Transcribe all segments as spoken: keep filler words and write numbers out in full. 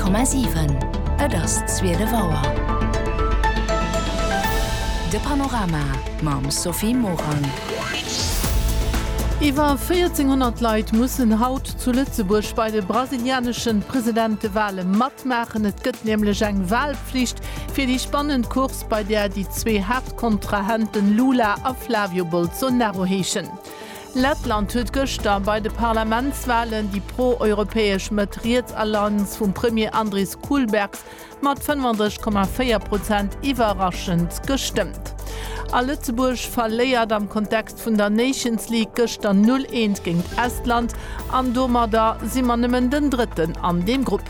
Komma sieben. Et ass Zwiede Waer. De Panorama mam Sophie Morang. Iwer vierzehnhundert Leiit mussssen haut zu Lützeburg bei de brasilianischen Präsidentewahle matmachen. Et gëtt nämlich eng Wahlpflicht fir die spannend Kurs, bei der die zwei Hauptkontrahenten Lula a Flavio Bolsonaro heechen. Lettland huet gëster bei de Parlamentswahlen die pro-europäesch Matrietsallianz vum Premier Andries Kohlbergs mat fünfunddreißig Komma vier Prozent iwwerraschend gestimmt. A Lützeburg verléiert am Kontext vun der Nations League gëster null eins gegen Estland, an Domada si man nëmmen den dritten an dem Grupp.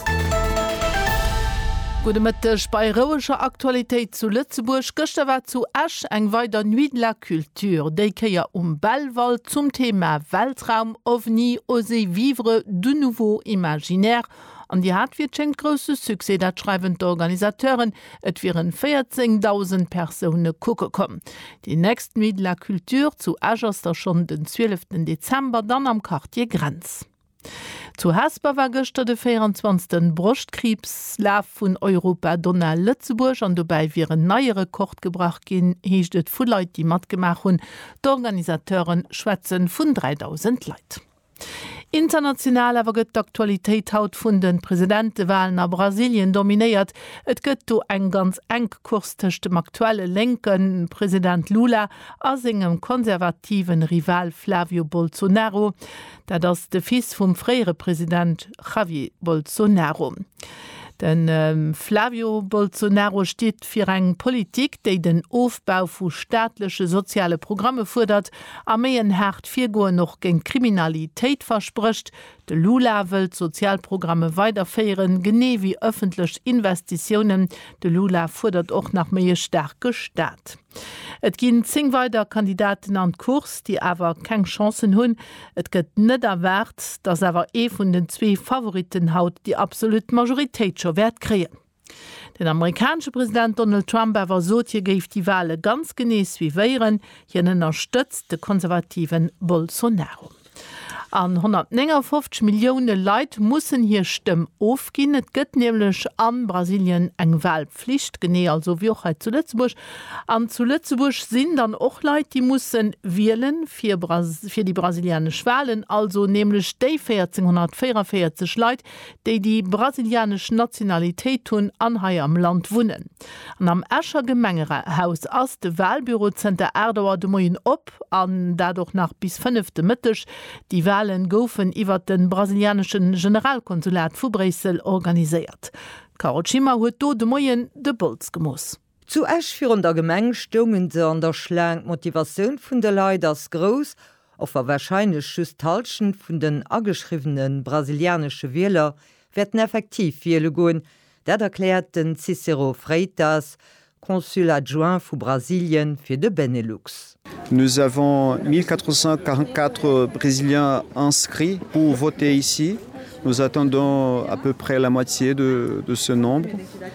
Gute Mittag bei rauischer Aktualität zu Lützeburg. Gestern war zu Asch eng weiter Nuit de la Culture. Die keier um Bellwald zum Thema Weltraum, OVNI, oser vivre de nouveau imaginaire. An die hat wird schenkt grosses Succès, dat schreiben d'Organisateuren, et viren vierzehntausend Personen kucke kommen. Die nächste Nuit de la Culture zu Asch ist da schon den zwölften Dezember, dann am Quartier Grenz. Zu Hasper war gestern der vierundzwanzigsten Brustkrebslauf von Europa Donau Lützeburg und dabei wären neue Rekord gebracht gehen, heisst es von Leuten, die mitgemacht haben. Die Organisateuren schwätzen von dreitausend Leuten. International aber gëtt d'Aktualitéit haut vun den Präsidentenwahlen a Brasilien dominiert. Et gëtt do eng ganz eng Kurs tëcht dem aktuelle Lenken Präsident Lula a engem konservativen Rival Flavio Bolsonaro, dat ass de Fils vum fréiere Präsident Javier Bolsonaro. Den ähm, Flavio Bolsonaro steht fir eng Politik, déi den Aufbau vu staatliche soziale Programme fordert, a méien hart vier Goer noch gen Kriminalitéit verspricht. De Lula will Sozialprogramme weiterfeieren, gene wie öffentlich Investitionen. De Lula fordert auch nach mehr starke Staat. Et ginn zing weiter Kandidaten an Kurs, die awer keng Chancen hunn. Et gëtt net erwart, dats awer e vun den zwee Favoriten haut die absolut Majoritéit scho wert kreen. Den amerikanische Präsident Donald Trump awer sot hier géif die Wahle ganz genees wie wéieren, jenen erstëtzt de konservativen Bolsonaro. An hundertfünfzig Millionen Leute mussen hier Stimme aufgehen. Es gibt nämlich an Brasilien eng Wahlpflicht, genau also wie auch zu Lützeburg. An zu Lützeburg sind dann auch Leute, die müssen wählen für, Bras- für die brasilianischen Wahlen, also nämlich die vierzehnhundertvierundvierzig Leute, die die brasilianische Nationalität tun, an hier am Land wohnen. Und am Escher Gemengehaus ist das Wahlbürozentrum Erdauer de Moyen op, an dadurch nach bis fünfte Mittag die Wahlen goufen iwwer den brasilianischen Generalkonsulat vu Brüssel organisiert. Karochima huet do de Moien de Bolz gemoss. Zu Esch führen der Gemeng stungen se an der Schlang Motivationun vun de Lei as gross, auf a wahrscheinlich schüstalschen vun den ageschriebenen brasilianische Wähler werden effektiv viele goen, dat erklärt den Cicero Freitas, Consul adjoint vu Brasilien fir de Benelux. Nous avons mille quatre cent quarante-quatre Brésiliens inscrits pour voter ici. Nous attendons à peu près la moitié de, de ce nombre.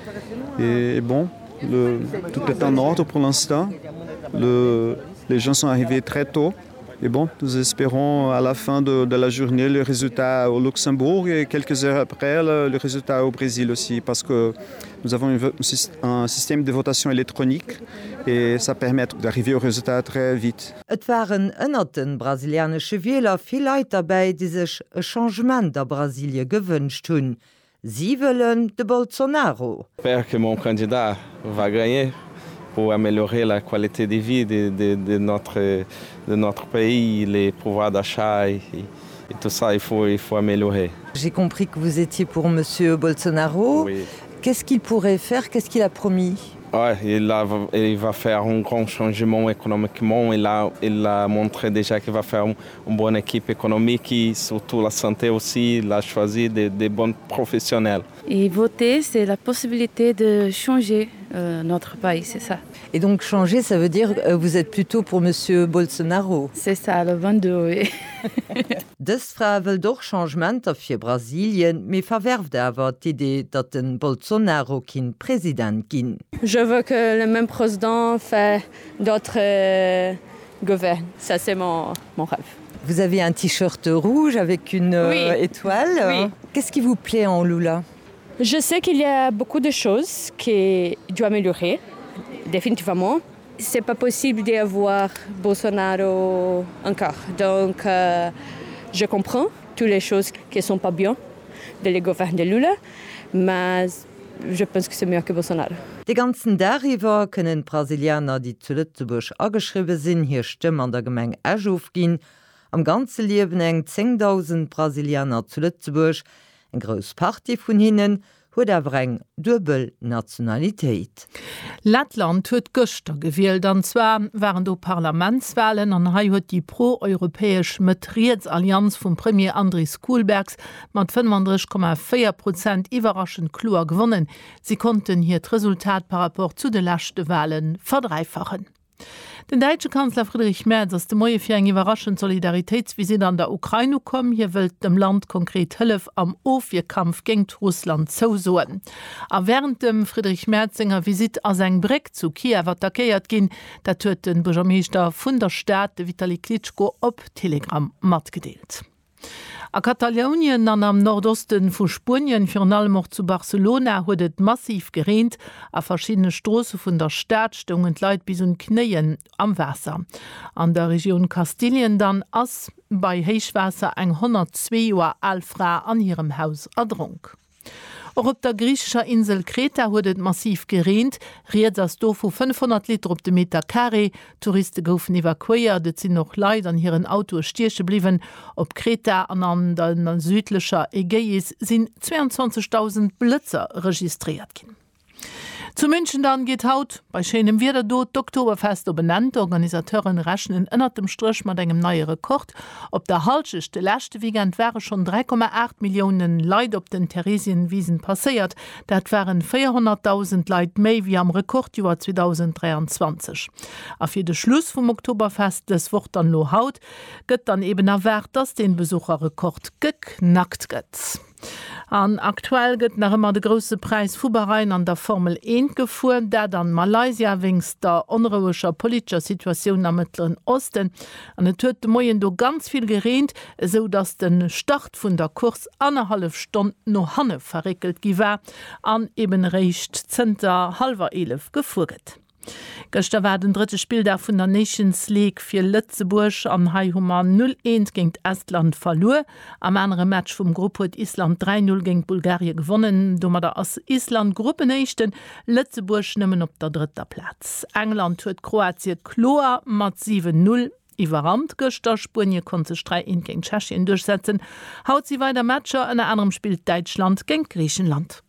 Et bon, le, tout est en ordre pour l'instant. Le, les gens sont arrivés très tôt. Et bon, nous espérons à la fin de, de la journée le résultat au Luxembourg et quelques heures après le, le résultat au Brésil aussi, parce que nous avons une, un système de votation électronique et ça permet d'arriver au résultat très vite. Et waren ënner den brasilianische Wähler viel Leute dabei, die sich ein Changement der Brasilie gewünscht hun. Sie wollen de Bolsonaro. J'espère que mon candidat va gagner pour améliorer la qualité de vie de, de, de, notre, de notre pays, les pouvoirs d'achat et, et tout ça, il faut, il faut améliorer. J'ai compris que vous étiez pour M. Bolsonaro. Oui. Qu'est-ce qu'il pourrait faire? Qu'est-ce qu'il a promis? Ouais, il, a, il va faire un grand changement économiquement. Il a, il a montré déjà qu'il va faire une, une bonne équipe économique et surtout la santé aussi. Il a choisi des, des bons professionnels. Et voter, c'est la possibilité de changer euh, notre pays, c'est ça. Et donc changer, ça veut dire que euh, vous êtes plutôt pour M. Bolsonaro? C'est ça, le vingt-deux, oui. Das Frau will doch Changementer für Brasilien, mais verwerft aber die Idee, dass den Bolsonaro kein Präsident gin. Je veux que le même président fait d'autres euh, gouvernements. Ça, c'est mon, mon rêve. Vous avez un t-shirt rouge avec une oui. euh, étoile. Oui. Qu'est-ce qui vous plaît en Lula? Je sais qu'il y a beaucoup de choses qui doivent améliorer, définitivement. C'est pas possible d'avoir Bolsonaro encore. Donc, euh, je comprends toutes les choses qui ne sont pas bien de le gouvernement de Lula, mais je pense que c'est mieux que Bolsonaro. Die ganzen Dariwer können Brasilianer, die zu Lützeburg angeschrieben sind, hier Stimme an der Gemeinde Esch aufgehen. Am ganzen Leben eng zehntausend Brasilianer zu Lützeburg. Ein groß Party von ihnen huet awer eng Dubel Nationalitéit. Lettland huet Göster gewählt, anzwer waren do Parlamentswahlen an hai huet die pro-europäesch Metrietsallianz vum Premier Andris Kohlbergs mat fünfunddreißig Komma vier Prozent iwwerraschend Kluer gewonnen. Sie konnten hier d Resultat par rapport zu de lachte Wahlen verdreifachen. Den deutsche Kanzler Friedrich Merz ass de Moie fir eng iwwerraschend Solidaritätsvisit an der Ukraine kom, hier wëlt dem Land konkret Hëllef am Ofwierkampf géint Russland zousoen. A während dem Friedrich Merzinger Visit as eng Breck zu Kiew attackéiert ginn, dat huet den Bürgermeester vun der Staat de Vitali Klitschko op Telegram matgedeelt. A Katalonien an am Nordosten vu Spien fir allem auch zu Barcelona huet et massiv gereint, a verschiedene Strosse vun der Stadt stungen Leiit bis un Kneien am Wasser. An der Region Kastilien dann ass bei Heichwasser eng hundertzwei Joer alt Fra an ihrem Haus erdrunk. Auch op der griechischer Insel Kreta huet et massiv gereint, riet as do vu fünfhundert Liter op de Meter Carré. Touristen goufen evakuiert, et sinn noch Leiit an hireieren Auto stierche bliwen. Op Kreta an an den südlicher Ägäis sinn zweiundzwanzigtausend Blitzer registriert gin. Zu München dann geht haut bei schönem wieder dort Oktoberfest benannt. Organisateuren rechnen ënner dem Strich mat engem neue Rekord. Op der Halschicht de letzte Weekend wäre schon drei Komma acht Millionen Leid op den Theresienwiesen passiert. Dat waren vierhunderttausend Leid méi wie am Rekordjuar zweitausenddreiundzwanzig. Auf de Schluss vom Oktoberfest des Wort an lo haut gëtt dann eben erwert, dass den Besucherrekord geknackt gëtt. An aktuell gëtt nach immer de grosse Preis Fubereien an der Formel eins gefuhr, der dann Malaysia wings der onruhischer politischer Situation am Mittleren Osten. An et huet de Moien do ganz viel gereint, so dass den Start vun der Kurs anderthalb Stunden no hanne verrekelt giwer, an eben recht Zter halber elf gefuget. Gestern war den dritte Spieltag vun der Nations League fir Lützeburg an Haihummer null eins gegen Estland verlor. Am anderen Match vom Gruppe hat Island drei null gegen Bulgarien gewonnen. Dummer da as Island Gruppenechten, Lützeburg nimmen op der dritter Platz. England huet Kroatien klar mat sieben null. Iwerrand Göster Spurnie konnte drei eins gegen Tschechien durchsetzen. Haut sie weiter Matcher, in anderem spielt Deutschland gegen Griechenland.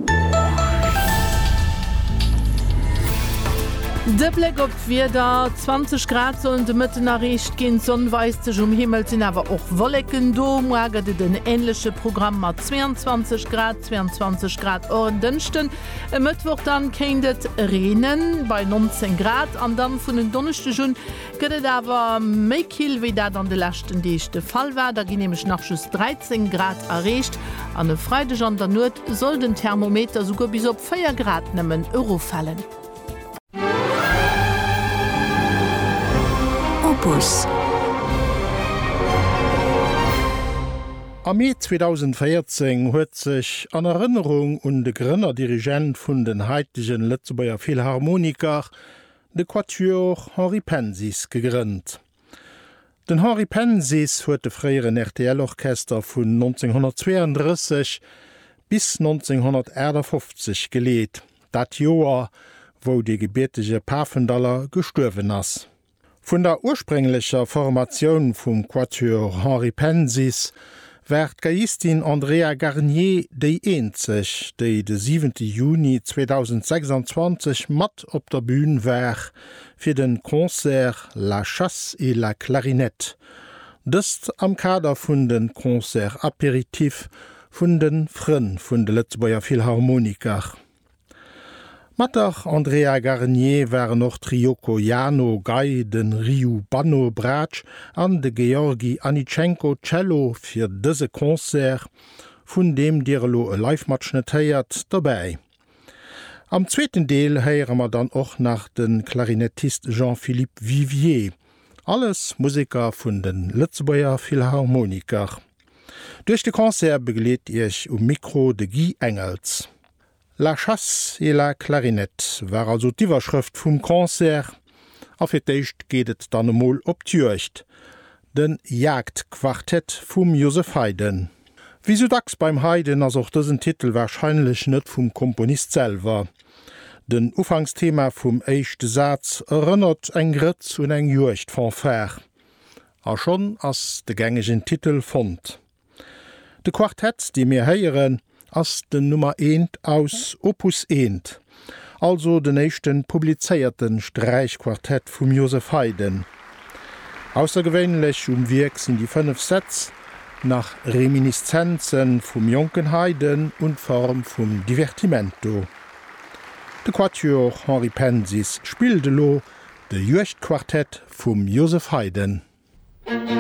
De Blick op wieder zwanzig Grad sollen de Mitte erreicht gehen, sonnenweis sich um Himmel sind aber auch Wolken do. Morgen den ähnliche Programm mat zweiundzwanzig Grad, zweiundzwanzig Grad Ohrendenchten. Am Mittwoch dann kennt Regen bei neunzehn Grad, an dann von den Donnerstag schon geht aber mehr Kiel wie dat an de letzten dichte Fall war. Da ging nämlich nach schon dreizehn Grad erreicht. An der Freitag an der Nord soll den Thermometer sogar bis auf vier Grad nehmen Euro fallen. Opus. Am Mai zweitausendvierzehn huet sich an Erinnerung un de Grünner Dirigent vun den heidlichen Lützeburger Philharmoniker de Quatuor Henri Pensis gegrünnt. Den Henri Pensis huet de freieren R T L-Orchester vun neunzehnhundertzweiunddreißig bis neunzehnhundertfünfzig geleet, dat Joer, wo die gebetege Pavendaller gestorven ass. Von der ursprünglicher Formation vom Quatuor Henri Pensis werd Gaistin Andrea Garnier déi eenzig, déi de siebenten Juni zweitausendsechsundzwanzig mat op der Bühne wär fir den Konzert La Chasse et la Clarinette. Dëst am Kader vun den Konzert Aperitif vun den Frën vun de Lützeburger Philharmoniker. Matach Andrea Garnier waren noch Trioko Jano Gai, den Ryu Bano Bratsch an de Georgi Anitschenko Cello fir dëse Konzert, vun dem Dirlo e Live-Match netéiert dabei. Am zweiten Deel heieren wir dann auch nach den Klarinettist Jean-Philippe Vivier. Alles Musiker vun den Lützeburger Philharmoniker. Durch de Konzert begleet ich um Mikro de Guy Engels. La chasse et la Klarinette war also d'Iwerschrift vum Konzert. Auf et Deicht gehtet dann emol op d'Jurcht. Den Jagdquartett vum Josef Haydn. Wie so dacks beim Haydn as auch dëssen Titel wahrscheinlich net vum Komponist selber. Den Ufangsthema vum éichte Satz erënnert eng Gritz un eng Jurcht fanfare. A schon ass de gängegen Titel fand. De Quartett, die mir heieren, ass den Nummer eins aus Opus eins, also den nächsten publizierten Streichquartett vum Josef Haydn. Außergewöhnlich um Wirk sind die fünf Sätze nach Reminiszenzen vum Jonken Haydn und Form vum Divertimento. De Quatuor Henri Pensis spielte lo de Jurchtquartett vum Josef Haydn.